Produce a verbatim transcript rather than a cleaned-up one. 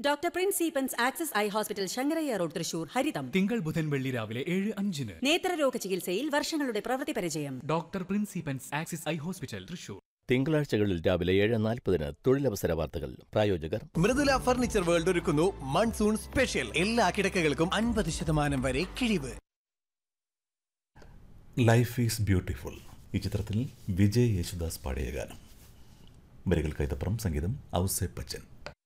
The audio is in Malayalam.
Doctor Prince Eappen's axis eye hospital Sankaraiah road Thrissur ഹരിതം തിങ്കൾ ബുധൻ വെള്ളി രാവിലെ ഏഴ് അഞ്ചിന് നേത്രരോഗ ചികിത്സയിൽ വർഷങ്ങളുടെ പ്രവൃത്തി പരിചയം. Doctor Prince Eappen's axis eye hospital Thrissur. തിങ്കളാഴ്ചകളിൽ രാവിലെ ഏഴ് നാൽപ്പതിന് തൊഴിലവസര വാർത്തകൾ. പ്രായോജകർ മൃദുല ഫർണിച്ചർ വേൾഡ് ഒരുക്കുന്നു മൺസൂൺ സ്പെഷ്യൽ. എല്ലാ കിടക്കകൾക്കും അൻപത് ശതമാനം വരെ കിഴിവ്. Life is beautiful. ഈ ചിത്രത്തിൽ വിജയ് യേശുദാസ് പാടിയ ഗാനം. വരികൾ കൈതപ്രം, സംഗീതം ഔസേപ്പച്ചൻ.